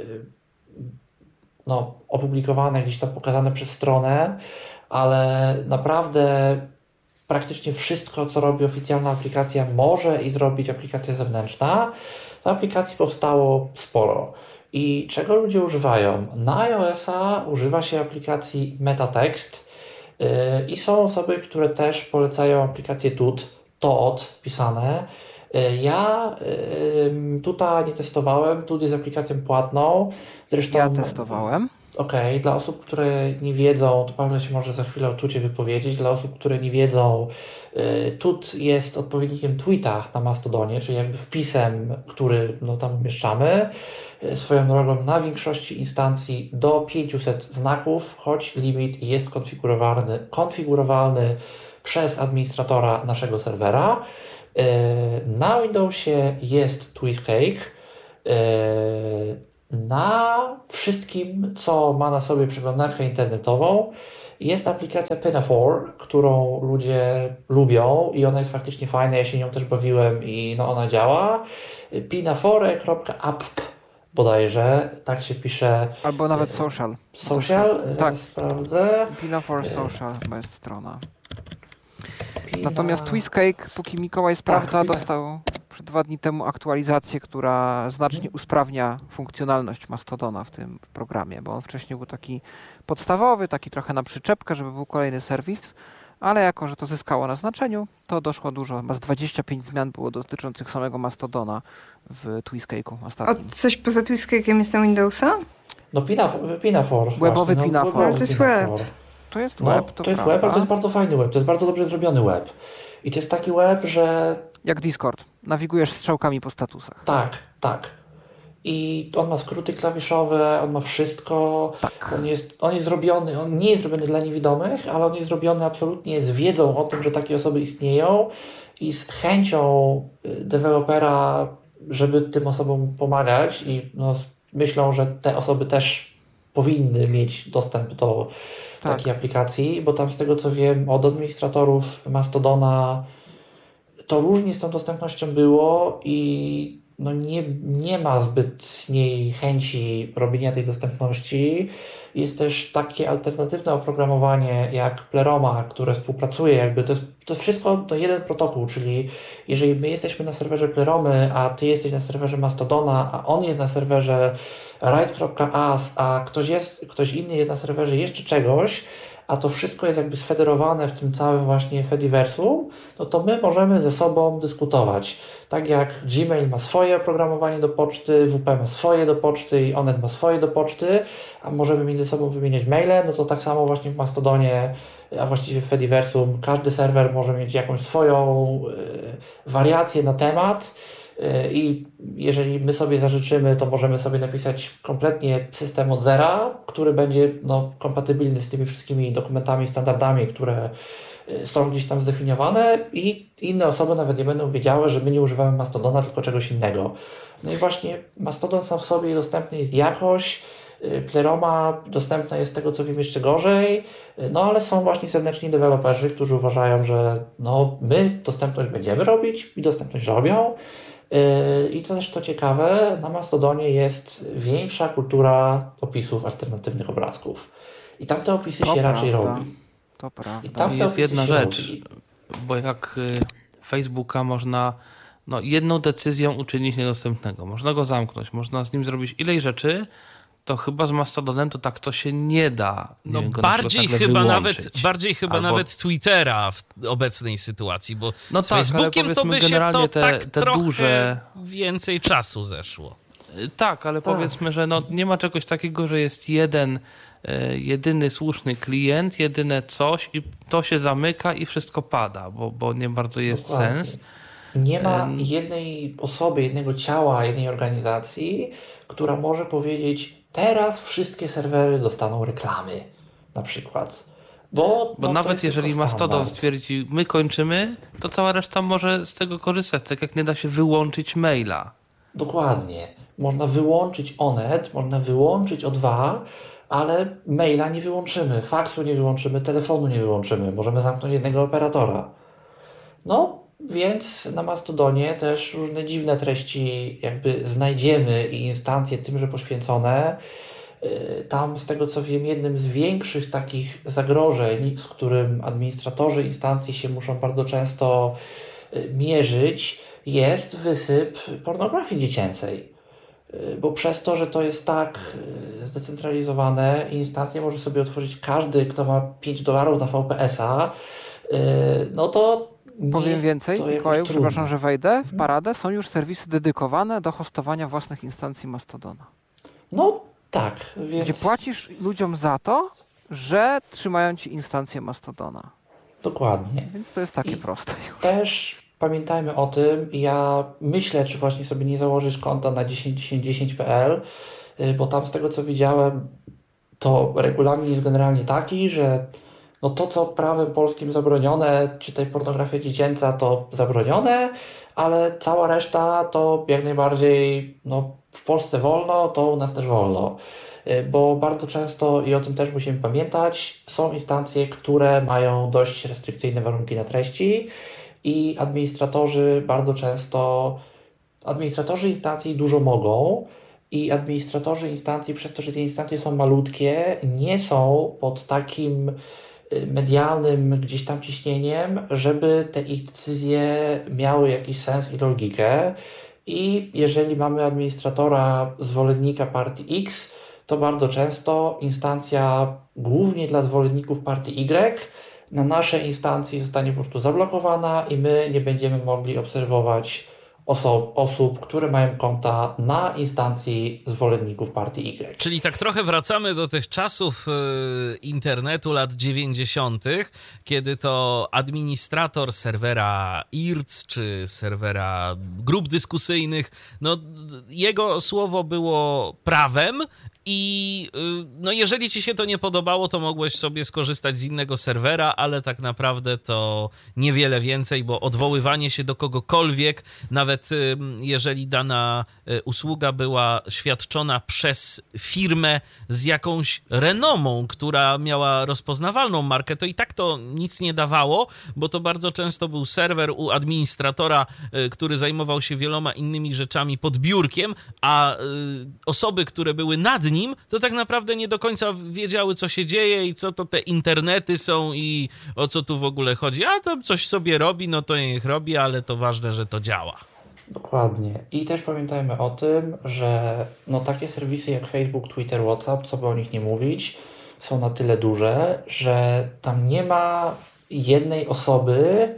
B: no, opublikowane, gdzieś tam pokazane przez stronę, ale naprawdę praktycznie wszystko, co robi oficjalna aplikacja, może i zrobić aplikacja zewnętrzna. Do aplikacji powstało sporo. I czego ludzie używają? Na iOS-a używa się aplikacji MetaText yy, i są osoby, które też polecają aplikację Tut, Toot pisane. Ja y, tutaj nie testowałem, Tut jest aplikacją płatną. Zresztą
A: ja testowałem.
B: okej. Okay. Dla osób, które nie wiedzą, to Paweł się może za chwilę o tucie wypowiedzieć. Dla osób, które nie wiedzą, tut jest odpowiednikiem tweeta na Mastodonie, czyli jakby wpisem, który no, tam umieszczamy. Swoją drogą na większości instancji do pięciuset znaków, choć limit jest konfigurowalny, konfigurowalny przez administratora naszego serwera. Na Windowsie jest Twistcake. Na wszystkim, co ma na sobie przeglądarkę internetową, jest aplikacja Pinafore, którą ludzie lubią i ona jest faktycznie fajna, ja się nią też bawiłem i no ona działa. pinafore kropka app bodajże, tak się pisze.
A: Albo nawet social.
B: Social?
A: Tak.
B: Sprawdzę.
A: Pinafore Social chyba jest strona.
B: Pina...
A: Natomiast Twistcake, póki Mikołaj sprawdza,
B: Pina-
A: dostał przed dwa dni temu aktualizację, która znacznie usprawnia funkcjonalność Mastodona w tym programie, bo on wcześniej był taki podstawowy, taki trochę na przyczepkę, żeby był kolejny serwis, ale jako, że to zyskało na znaczeniu, to doszło dużo, chyba z dwadzieścia pięć zmian było dotyczących samego Mastodona w Twistcake'u
D: A
A: ostatnim.
D: coś poza Twistcake'iem jest na Windowsa?
B: No Pinafore. Pinafore
A: Webowy
B: właśnie, no,
A: Pinafore.
D: Ale to jest
B: Pinafore.
A: To jest
B: No,
A: web, to,
B: to jest
A: prawda.
B: web, ale to jest bardzo fajny web, to jest bardzo dobrze zrobiony web. I to jest taki web, że
A: Jak Discord. Nawigujesz strzałkami po statusach.
B: tak, tak. I on ma skróty klawiszowe, on ma wszystko.
A: Tak.
B: On jest, on jest zrobiony, on nie jest zrobiony dla niewidomych, ale on jest zrobiony absolutnie z wiedzą o tym, że takie osoby istnieją i z chęcią y, dewelopera, żeby tym osobom pomagać i no, z myślą, że te osoby też powinny mieć dostęp do
A: Tak.
B: takiej aplikacji, bo tam z tego co wiem od administratorów Mastodona to różnie z tą dostępnością było i no nie, nie ma zbytniej chęci robienia tej dostępności. Jest też takie alternatywne oprogramowanie jak Pleroma, które współpracuje jakby, to jest, to jest wszystko to jeden protokół, czyli jeżeli my jesteśmy na serwerze Pleromy, a ty jesteś na serwerze Mastodona, a on jest na serwerze write kropka as, a ktoś, jest, ktoś inny jest na serwerze jeszcze czegoś, a to wszystko jest jakby sfederowane w tym całym właśnie Fediversum, no to my możemy ze sobą dyskutować. Tak jak Gmail ma swoje oprogramowanie do poczty, W P ma swoje do poczty i Onet ma swoje do poczty, a możemy między sobą wymieniać maile, no to tak samo właśnie w Mastodonie, a właściwie w Fediversum, każdy serwer może mieć jakąś swoją y, wariację na temat, i jeżeli my sobie zażyczymy, to możemy sobie napisać kompletnie system od zera, który będzie no, kompatybilny z tymi wszystkimi dokumentami, standardami, które są gdzieś tam zdefiniowane i inne osoby nawet nie będą wiedziały, że my nie używamy Mastodona, tylko czegoś innego. No i właśnie Mastodon sam w sobie dostępny jest jakoś, Pleroma dostępna jest z tego co wiem jeszcze gorzej, no ale są właśnie zewnętrzni deweloperzy, którzy uważają, że no, my dostępność będziemy robić i dostępność robią. I to też to ciekawe, na Mastodonie jest większa kultura opisów alternatywnych obrazków. I tam te opisy
A: To
B: się raczej
A: prawda.
B: robi.
A: To prawda.
B: I tam te
E: Jest
B: opisy
E: jedna
B: się
E: rzecz,
B: robi.
E: bo jak y, Facebooka można no, jedną decyzją uczynić niedostępnego. Można go zamknąć, można z nim zrobić ileś rzeczy, to chyba z Mastodonem to tak to się nie da. Nie
C: No
E: wiem, go na przykład
C: bardziej
E: nagle
C: chyba
E: wyłączyć.
C: nawet bardziej chyba
E: Albo-
C: nawet Twittera w obecnej sytuacji, bo
E: No
C: z
E: tak, ale
C: Facebookiem to
E: powiedzmy
C: by się
E: generalnie
C: to
E: te-
C: tak
E: te
C: trochę
E: duże-
C: więcej czasu zeszło.
E: Y, Tak, ale
B: Tak.
E: powiedzmy, że no, nie ma czegoś takiego, że jest jeden, y, jedyny słuszny klient, jedyne coś i to się zamyka i wszystko pada, bo, bo nie bardzo jest
B: Dokładnie.
E: sens.
B: Nie ma
E: Em.
B: jednej osoby, jednego ciała, jednej organizacji, która może powiedzieć, teraz wszystkie serwery dostaną reklamy, na przykład. Bo,
E: Bo
B: no, to
E: nawet
B: jest
E: jeżeli
B: tylko
E: Mastodon
B: standard.
E: stwierdzi, my kończymy, to cała reszta może z tego korzystać, tak jak nie da się wyłączyć maila.
B: Dokładnie. Można wyłączyć Onet, można wyłączyć O dwa, ale maila nie wyłączymy, faksu nie wyłączymy, telefonu nie wyłączymy. Możemy zamknąć jednego operatora. No, więc na Mastodonie też różne dziwne treści jakby znajdziemy i instancje tymże poświęcone. Yy, Tam z tego co wiem, jednym z większych takich zagrożeń, z którym administratorzy instancji się muszą bardzo często yy, mierzyć, jest wysyp pornografii dziecięcej. Yy, Bo przez to, że to jest tak yy, zdecentralizowane, instancję może sobie otworzyć każdy, kto ma pięć dolarów na V P S a, yy, no to nie
A: Powiem
B: jest
A: więcej,
B: to jakoś
A: Mikołaju,
B: trudne.
A: przepraszam, że wejdę. W paradę są już serwisy dedykowane do hostowania własnych instancji Mastodona.
B: No Tak, więc...
A: Gdzie płacisz ludziom za to, że trzymają ci instancję Mastodona.
B: Dokładnie.
A: Więc to jest takie
B: I
A: proste.
B: też pamiętajmy o tym, ja myślę, czy właśnie sobie nie założyć konta na dziesięć dziesięć dziesięć kropka p l, bo tam z tego co widziałem, to regulamin jest generalnie taki, że no to co prawem polskim zabronione, czy tej pornografia dziecięca to zabronione, ale cała reszta to jak najbardziej no, w Polsce wolno, to u nas też wolno. Bo bardzo często, i o tym też musimy pamiętać, są instancje, które mają dość restrykcyjne warunki na treści i administratorzy bardzo często, administratorzy instancji dużo mogą i administratorzy instancji, przez to, że te instancje są malutkie, nie są pod takim medialnym gdzieś tam ciśnieniem, żeby te ich decyzje miały jakiś sens i logikę. I jeżeli mamy administratora, zwolennika partii X, to bardzo często instancja, głównie dla zwolenników partii Y, na naszej instancji zostanie po prostu zablokowana i my nie będziemy mogli obserwować oso- osób, które mają konta na instancji zwolenników partii Y.
C: Czyli tak trochę wracamy do tych czasów y, internetu lat dziewięćdziesiątych, kiedy to administrator serwera I R C czy serwera grup dyskusyjnych, no jego słowo było prawem i y, no jeżeli ci się to nie podobało, to mogłeś sobie skorzystać z innego serwera, ale tak naprawdę to niewiele więcej, bo odwoływanie się do kogokolwiek, nawet y, jeżeli dana y, usługa była świadczona przez firmę z jakąś renomą, która miała rozpoznawalną markę, to i tak to nic nie dawało, bo to bardzo często był serwer u administratora, y, który zajmował się wieloma innymi rzeczami pod biurkiem, a y, osoby, które były nad nim, to tak naprawdę nie do końca wiedziały, co się dzieje i co to te internety są i o co tu w ogóle chodzi. A to coś sobie robi, no to niech robi, ale to ważne, że to działa.
B: Dokładnie. I też pamiętajmy o tym, że no takie serwisy jak Facebook, Twitter, WhatsApp, co by o nich nie mówić, są na tyle duże, że tam nie ma jednej osoby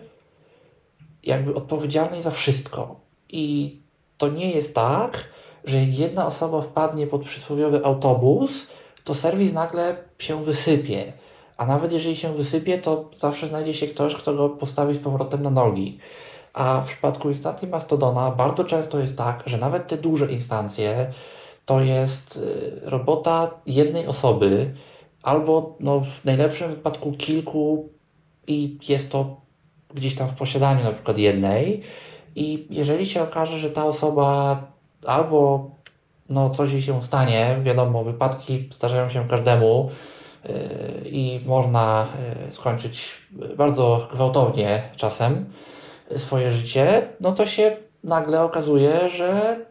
B: jakby odpowiedzialnej za wszystko. I to nie jest tak, że jak jedna osoba wpadnie pod przysłowiowy autobus, to serwis nagle się wysypie. A nawet jeżeli się wysypie, to zawsze znajdzie się ktoś, kto go postawi z powrotem na nogi. A w przypadku instancji Mastodona bardzo często jest tak, że nawet te duże instancje to jest robota jednej osoby albo no, w najlepszym wypadku kilku i jest to gdzieś tam w posiadaniu na przykład jednej. I jeżeli się okaże, że ta osoba albo no, coś jej się stanie, wiadomo, wypadki zdarzają się każdemu yy, i można yy, skończyć bardzo gwałtownie czasem swoje życie, no to się nagle okazuje, że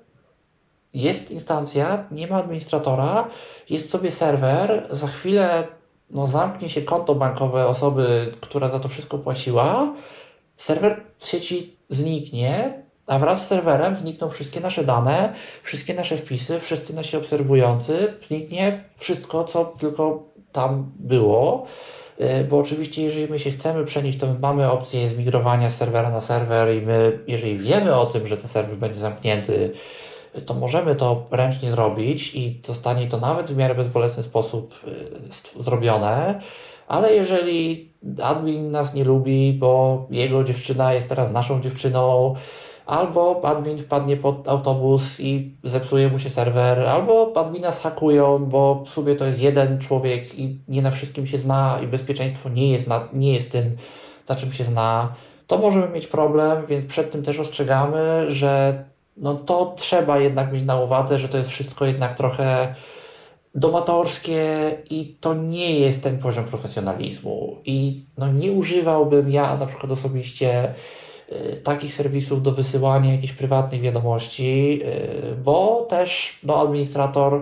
B: jest instancja, nie ma administratora, jest sobie serwer, za chwilę no, zamknie się konto bankowe osoby, która za to wszystko płaciła, serwer w sieci zniknie, a wraz z serwerem znikną wszystkie nasze dane, wszystkie nasze wpisy, wszyscy nasi obserwujący, zniknie wszystko, co tylko tam było, bo oczywiście jeżeli my się chcemy przenieść, to my mamy opcję zmigrowania z serwera na serwer i my, jeżeli wiemy o tym, że ten serwer będzie zamknięty, to możemy to ręcznie zrobić i zostanie to nawet w miarę bezbolesny sposób zrobione, ale jeżeli admin nas nie lubi, bo jego dziewczyna jest teraz naszą dziewczyną, albo admin wpadnie pod autobus i zepsuje mu się serwer, albo admina zhakują, bo w sumie to jest jeden człowiek i nie na wszystkim się zna i bezpieczeństwo nie jest, na, nie jest tym, na czym się zna, to możemy mieć problem, więc przed tym też ostrzegamy, że no to trzeba jednak mieć na uwadze, że to jest wszystko jednak trochę domatorskie i to nie jest ten poziom profesjonalizmu. I no nie używałbym ja na przykład osobiście y, takich serwisów do wysyłania jakichś prywatnych wiadomości, y, bo też no, administrator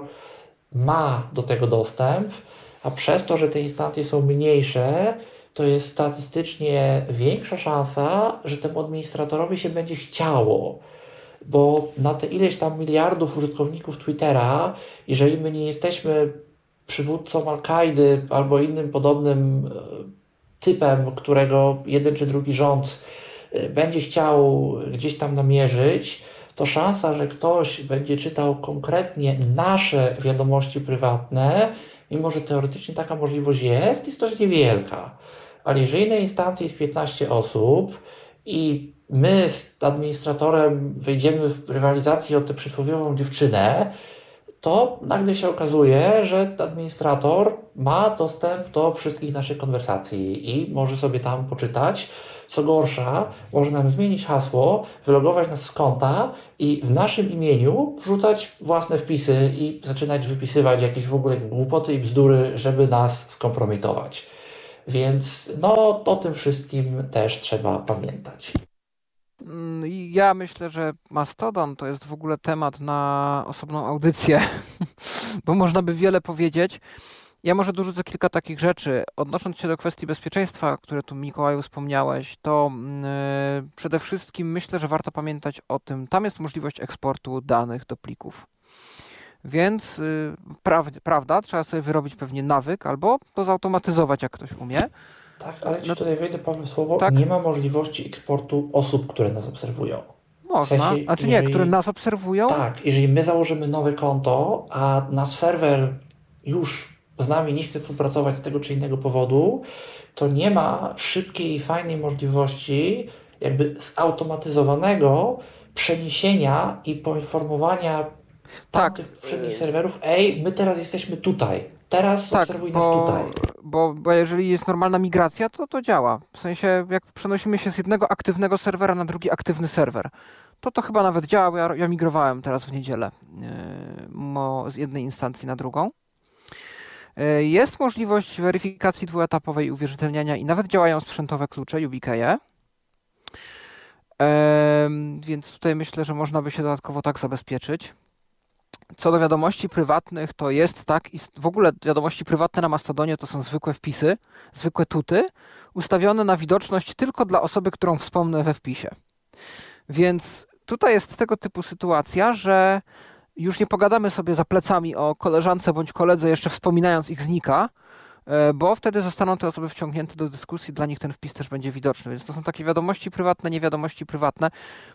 B: ma do tego dostęp, a przez to, że te instancje są mniejsze, to jest statystycznie większa szansa, że temu administratorowi się będzie chciało. Bo na te ileś tam miliardów użytkowników Twittera, jeżeli my nie jesteśmy przywódcą Al-Kaidy albo innym podobnym typem, którego jeden czy drugi rząd będzie chciał gdzieś tam namierzyć, to szansa, że ktoś będzie czytał konkretnie nasze wiadomości prywatne, mimo że teoretycznie taka możliwość jest, jest dość niewielka. Ale jeżeli na instancji jest piętnaście osób i my z administratorem wejdziemy w rywalizację o tę przysłowiową dziewczynę, to nagle się okazuje, że administrator ma dostęp do wszystkich naszych konwersacji i może sobie tam poczytać. Co gorsza, może nam zmienić hasło, wylogować nas z konta i w naszym imieniu wrzucać własne wpisy i zaczynać wypisywać jakieś w ogóle głupoty i bzdury, żeby nas skompromitować. Więc no, o tym wszystkim też trzeba pamiętać.
A: Ja myślę, że Mastodon to jest w ogóle temat na osobną audycję, bo można by wiele powiedzieć. Ja może dorzucę kilka takich rzeczy. Odnosząc się do kwestii bezpieczeństwa, które tu Mikołaju wspomniałeś, to yy, przede wszystkim myślę, że warto pamiętać o tym, tam jest możliwość eksportu danych do plików. Więc yy, praw, prawda, trzeba sobie wyrobić pewnie nawyk albo to zautomatyzować, jak ktoś umie.
B: Tak, ale ci
A: No,
B: tutaj wejdę, powiem słowo,
A: tak?
B: nie ma możliwości eksportu osób, które nas obserwują.
A: Można,
B: W sensie,
A: znaczy nie,
B: jeżeli-
A: które nas obserwują.
B: Tak, jeżeli my założymy nowe konto, a nasz serwer już z nami nie chce współpracować z tego czy innego powodu, to nie ma szybkiej i fajnej możliwości jakby zautomatyzowanego przeniesienia i poinformowania
A: Tak.
B: tamtych poprzednich serwerów, ej, my teraz jesteśmy tutaj, teraz
A: Tak,
B: obserwuj nas
A: bo,
B: tutaj.
A: bo, bo jeżeli jest normalna migracja, to to działa. W sensie, jak przenosimy się z jednego aktywnego serwera na drugi aktywny serwer, to to chyba nawet działa, bo ja, ja migrowałem teraz w niedzielę yy, mo, z jednej instancji na drugą. Yy, jest możliwość weryfikacji dwuetapowej i uwierzytelniania i nawet działają sprzętowe klucze, YubiKeje. Yy, więc tutaj myślę, że można by się dodatkowo tak zabezpieczyć. Co do wiadomości prywatnych, to jest tak, i w ogóle wiadomości prywatne na Mastodonie to są zwykłe wpisy, zwykłe tuty, ustawione na widoczność tylko dla osoby, którą wspomnę we wpisie. Więc tutaj jest tego typu sytuacja, że już nie pogadamy sobie za plecami o koleżance bądź koledze, jeszcze wspominając ich z nika, bo wtedy zostaną te osoby wciągnięte do dyskusji, dla nich ten wpis też będzie widoczny. Więc to są takie wiadomości prywatne, nie wiadomości prywatne.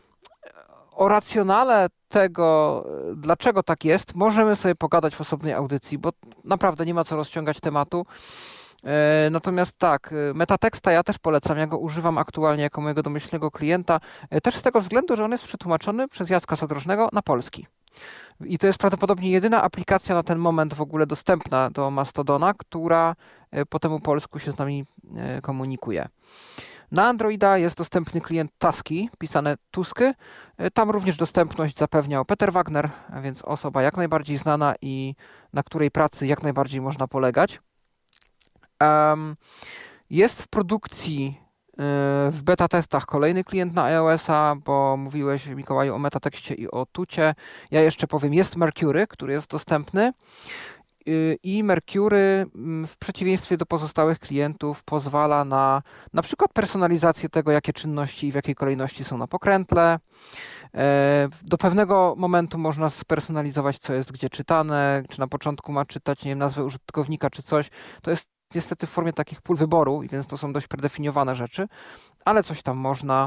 A: O racjonale tego, dlaczego tak jest, możemy sobie pogadać w osobnej audycji, bo naprawdę nie ma co rozciągać tematu. E, natomiast tak, metateksta ja też polecam, ja go używam aktualnie jako mojego domyślnego klienta, e, też z tego względu, że on jest przetłumaczony przez Jacka Zadrożnego na polski. I to jest prawdopodobnie jedyna aplikacja na ten moment w ogóle dostępna do Mastodona, która e, po temu polsku się z nami e, komunikuje. Na Androida jest dostępny klient Tusky, pisane Tusky. Tam również dostępność zapewniał Peter Wagner, a więc osoba jak najbardziej znana i na której pracy jak najbardziej można polegać. Um, jest w produkcji y, w beta testach kolejny klient na iOS-a, bo mówiłeś, Mikołaju, o metatekście i o tucie. Ja jeszcze powiem, jest Mercury, który jest dostępny. I Mercury w przeciwieństwie do pozostałych klientów pozwala na na przykład personalizację tego, jakie czynności i w jakiej kolejności są na pokrętle. Do pewnego momentu można spersonalizować, co jest gdzie czytane, czy na początku ma czytać, nie wiem, nazwę użytkownika czy coś. To jest niestety w formie takich pól wyboru, więc to są dość predefiniowane rzeczy, ale coś tam można.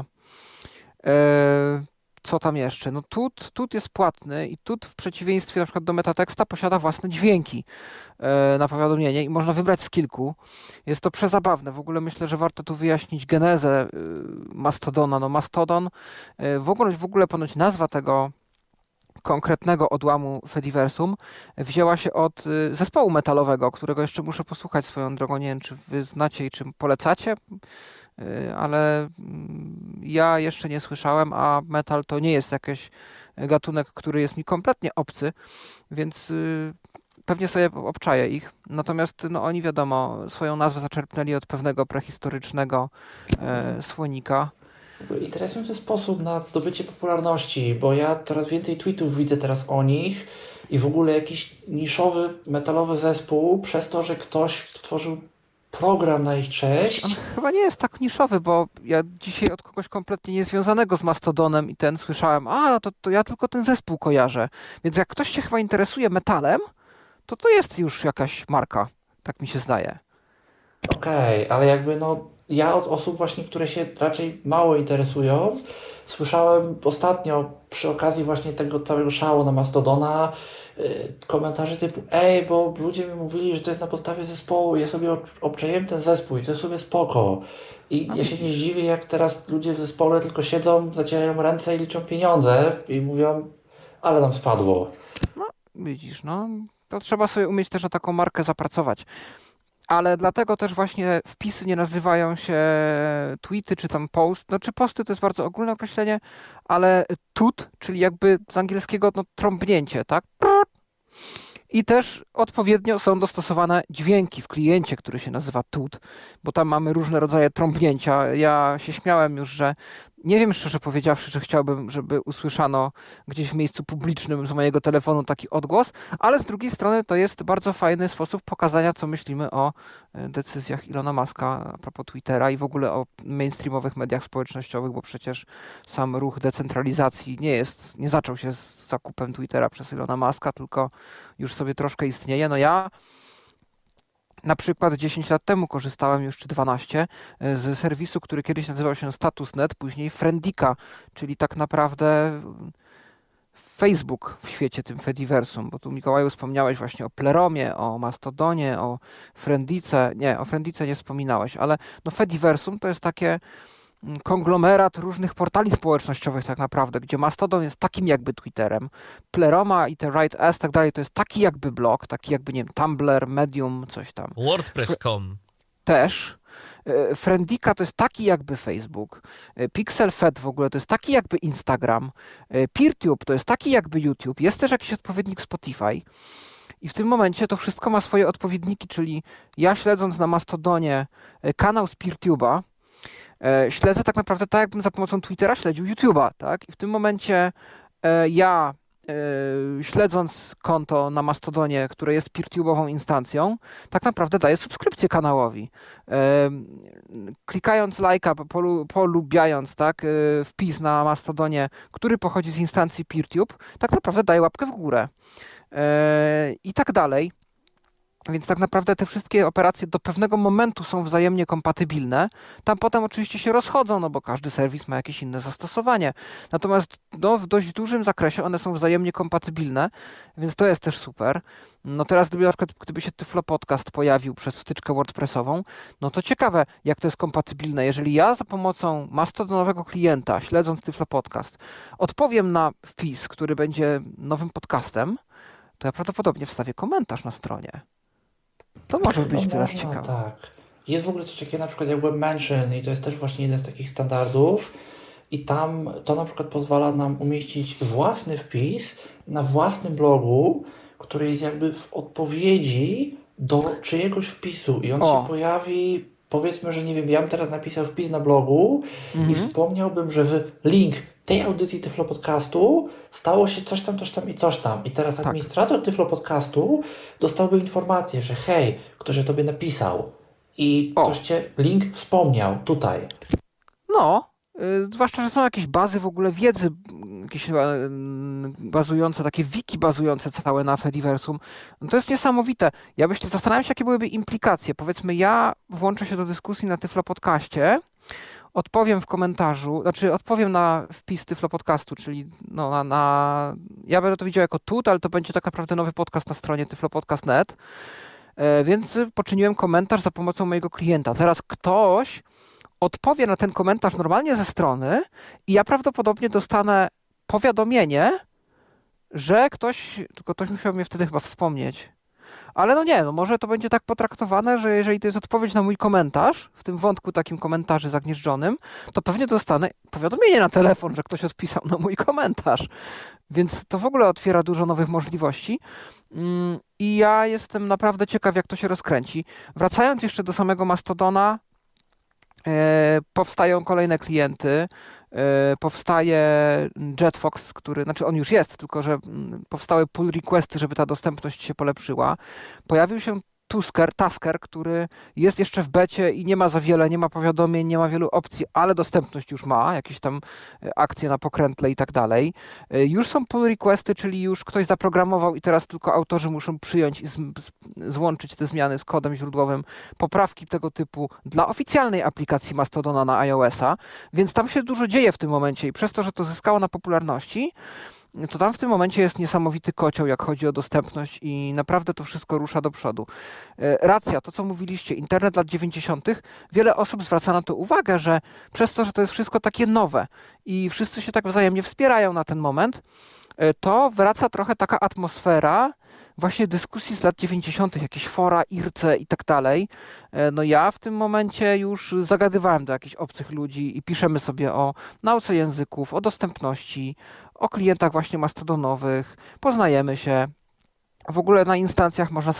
A: Co tam jeszcze? No tut, tut jest płatny i tut w przeciwieństwie na przykład do metateksta posiada własne dźwięki e, na powiadomienie i można wybrać z kilku. Jest to przezabawne. W ogóle myślę, że warto tu wyjaśnić genezę y, Mastodona. No Mastodon, y, w ogóle, w ogóle ponoć nazwa tego konkretnego odłamu Fediversum wzięła się od y, zespołu metalowego, którego jeszcze muszę posłuchać swoją drogą. Nie wiem, czy wy znacie i czy polecacie, y, ale y, ja jeszcze nie słyszałem, a metal to nie jest jakiś gatunek, który jest mi kompletnie obcy, więc y, pewnie sobie obczaję ich. Natomiast no, oni, wiadomo, swoją nazwę zaczerpnęli od pewnego prehistorycznego y, słonika.
B: Interesujący sposób na zdobycie popularności, bo ja coraz więcej tweetów widzę teraz o nich i w ogóle jakiś niszowy, metalowy zespół przez to, że ktoś stworzył program na ich cześć.
A: On chyba nie jest tak niszowy, bo ja dzisiaj od kogoś kompletnie niezwiązanego z Mastodonem i ten słyszałem, a to, to ja tylko ten zespół kojarzę. Więc jak ktoś się chyba interesuje metalem, to to jest już jakaś marka, tak mi się zdaje.
B: Okej, ale jakby no ja od osób właśnie, które się raczej mało interesują, słyszałem ostatnio przy okazji właśnie tego całego szału na Mastodona y, komentarze typu ej, bo ludzie mi mówili, że to jest na podstawie zespołu, ja sobie ob- obczaiłem ten zespół i to jest sobie spoko. I
A: A
B: ja się nie
A: widzisz.
B: zdziwię, jak teraz ludzie w zespole tylko siedzą, zacierają ręce i liczą pieniądze i mówią, ale nam spadło.
A: No, widzisz, no, to trzeba sobie umieć też na taką markę zapracować. Ale dlatego też właśnie wpisy nie nazywają się tweety czy tam post. No czy posty to jest bardzo ogólne określenie, ale tut, czyli jakby z angielskiego no, trąbnięcie, tak? I też odpowiednio są dostosowane dźwięki w kliencie, który się nazywa tut, bo tam mamy różne rodzaje trąbnięcia. Ja się śmiałem już, że nie wiem szczerze powiedziawszy, że chciałbym, żeby usłyszano gdzieś w miejscu publicznym z mojego telefonu taki odgłos, ale z drugiej strony to jest bardzo fajny sposób pokazania, co myślimy o e, decyzjach Ilona Muska a propos Twittera i w ogóle o mainstreamowych mediach społecznościowych, bo przecież sam ruch decentralizacji nie jest, nie zaczął się z zakupem Twittera przez Ilona Muska, tylko już sobie troszkę istnieje. No ja na przykład dziesięć lat temu korzystałem już, czy dwanaście, e, z serwisu, który kiedyś nazywał się Status kropka net, później Friendika, czyli tak naprawdę mm, Facebook w świecie tym Fediversum, bo tu Mikołaju wspomniałeś właśnie o Pleromie, o Mastodonie, o Friendice. Nie, o Friendice nie wspominałeś, ale no Fediversum to jest takie mm, konglomerat różnych portali społecznościowych tak naprawdę, gdzie Mastodon jest takim jakby Twitterem, Pleroma i te Right As tak dalej to jest taki jakby blog, taki jakby, nie wiem, Tumblr, Medium, coś tam.
C: WordPress
A: Fr-
C: kropka com.
A: Też. E, Friendika to jest taki jakby Facebook. E, PixelFed w ogóle to jest taki jakby Instagram. E, PeerTube to jest taki jakby YouTube. Jest też jakiś odpowiednik Spotify. I w tym momencie to wszystko ma swoje odpowiedniki, czyli ja śledząc na Mastodonie e, kanał z PeerTube'a, e, śledzę tak naprawdę tak, jakbym za pomocą Twittera śledził YouTube'a, tak? I w tym momencie e, ja e, śledząc konto na Mastodonie, które jest PeerTube'ową instancją, tak naprawdę daję subskrypcję kanałowi. E, klikając lajka, polu, polubiając tak, e, wpis na Mastodonie, który pochodzi z instancji PeerTube, tak naprawdę daję łapkę w górę. E, I tak dalej. Więc tak naprawdę te wszystkie operacje do pewnego momentu są wzajemnie kompatybilne. Tam potem oczywiście się rozchodzą, no bo każdy serwis ma jakieś inne zastosowanie. Natomiast no, w dość dużym zakresie one są wzajemnie kompatybilne, więc to jest też super. No teraz gdyby na przykład gdyby się Tyflo Podcast pojawił przez wtyczkę WordPressową, no to ciekawe, jak to jest kompatybilne. Jeżeli ja za pomocą mastodonowego klienta, śledząc Tyflo Podcast, odpowiem na wpis, który będzie nowym podcastem, to ja prawdopodobnie wstawię komentarz na stronie. To może być
B: No
A: teraz
B: można,
A: ciekawe.
B: tak. Jest w ogóle coś takiego na przykład jak Webmention i to jest też właśnie jeden z takich standardów i tam to na przykład pozwala nam umieścić własny wpis na własnym blogu, który jest jakby w odpowiedzi do czyjegoś wpisu i on
A: O.
B: się pojawi, powiedzmy, że nie wiem, ja bym teraz napisał wpis na blogu i
A: Mhm.
B: wspomniałbym, że w link tej audycji Tyflo Podcastu stało się coś tam, coś tam i coś tam. I teraz
A: Tak.
B: administrator Tyflo Podcastu dostałby informację, że hej, ktoś o tobie napisał i
A: O.
B: ktoś cię link wspomniał tutaj.
A: No, y, zwłaszcza, że są jakieś bazy w ogóle wiedzy, m, jakieś chyba, mm, bazujące, takie wiki bazujące całe na Fediversum. No to jest niesamowite. Ja myślę, zastanawiam się, jakie byłyby implikacje. Powiedzmy, ja włączę się do dyskusji na Tyflo Podcaście, odpowiem w komentarzu, znaczy odpowiem na wpis Tyflo Podcastu, czyli no, na, na... Ja będę to widział jako tut, ale to będzie tak naprawdę nowy podcast na stronie tyflopodcast kropka net, e, więc poczyniłem komentarz za pomocą mojego klienta. Teraz ktoś odpowie na ten komentarz normalnie ze strony i ja prawdopodobnie dostanę powiadomienie, że ktoś, tylko ktoś musiał mnie wtedy chyba wspomnieć. Ale no nie, no może to będzie tak potraktowane, że jeżeli to jest odpowiedź na mój komentarz, w tym wątku takim komentarzy zagnieżdżonym, to pewnie dostanę powiadomienie na telefon, że ktoś odpisał na mój komentarz. Więc to w ogóle otwiera dużo nowych możliwości. Mm, I ja jestem naprawdę ciekaw, jak to się rozkręci. Wracając jeszcze do samego Mastodona, e, powstają kolejne klienty. E, powstaje JetFox, który, znaczy on już jest, tylko że mm, powstały pull requesty, żeby ta dostępność się polepszyła. Pojawił się Tusker, Tasker, który jest jeszcze w becie i nie ma za wiele, nie ma powiadomień, nie ma wielu opcji, ale dostępność już ma, jakieś tam akcje na pokrętle i tak dalej. Już są pull requesty, czyli już ktoś zaprogramował i teraz tylko autorzy muszą przyjąć i z, z, złączyć te zmiany z kodem źródłowym, poprawki tego typu dla oficjalnej aplikacji Mastodona na iOS-a, więc tam się dużo dzieje w tym momencie i przez to, że to zyskało na popularności, to tam w tym momencie jest niesamowity kocioł, jak chodzi o dostępność i naprawdę to wszystko rusza do przodu. Racja, to co mówiliście, internet lat dziewięćdziesiątych, wiele osób zwraca na to uwagę, że przez to, że to jest wszystko takie nowe i wszyscy się tak wzajemnie wspierają na ten moment, to wraca trochę taka atmosfera właśnie dyskusji z lat dziewięćdziesiątych, jakieś fora, irce i tak dalej. No ja w tym momencie już zagadywałem do jakichś obcych ludzi i piszemy sobie o nauce języków, o dostępności, o klientach właśnie mastodonowych, poznajemy się. W ogóle na instancjach można